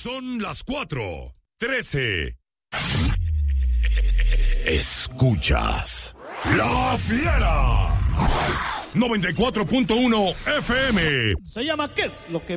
Son las 4:13. Escuchas La Fiera 94.1 FM. Se llama ¿Qué es lo que